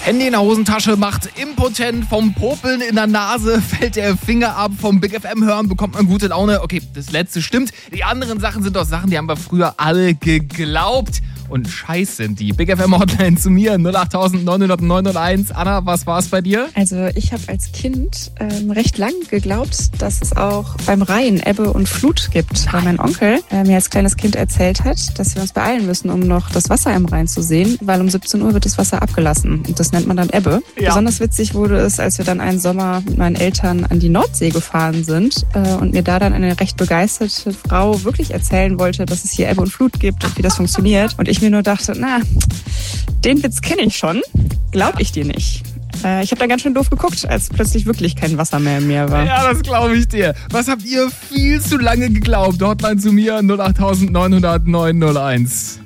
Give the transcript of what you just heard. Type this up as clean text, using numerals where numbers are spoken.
Handy in der Hosentasche macht impotent, vom Popeln in der Nase fällt der Finger ab, vom Big FM hören bekommt man gute Laune. Okay, das letzte stimmt. Die anderen Sachen sind doch Sachen, die haben wir früher alle geglaubt. Und scheiß sind die. Big FM Hotline zu mir, 08900 Anna, was war's bei dir? Also ich habe als Kind recht lang geglaubt, dass es auch beim Rhein Ebbe und Flut gibt. Weil mein Onkel mir als kleines Kind erzählt hat, dass wir uns beeilen müssen, um noch das Wasser im Rhein zu sehen, weil um 17 Uhr wird das Wasser abgelassen. Und das nennt man dann Ebbe. Ja. Besonders witzig wurde es, als wir dann einen Sommer mit meinen Eltern an die Nordsee gefahren sind und mir da dann eine recht begeisterte Frau wirklich erzählen wollte, dass es hier Ebbe und Flut gibt und wie das funktioniert. Und ich mir nur dachte, den Witz kenne ich schon, glaub ich dir nicht. Ich habe da ganz schön doof geguckt, als plötzlich wirklich kein Wasser mehr im Meer war. Ja, das glaube ich dir. Was habt ihr viel zu lange geglaubt? Hotline zu mir, 08900 901.